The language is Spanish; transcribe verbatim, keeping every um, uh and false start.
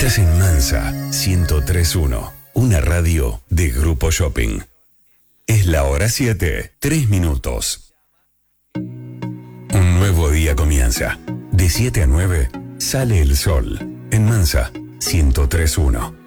Estás en Mansa ciento tres punto uno, una radio de Grupo Shopping. Es la hora siete, tres minutos. Un nuevo día comienza. De siete a nueve sale el sol. En Mansa ciento tres punto uno.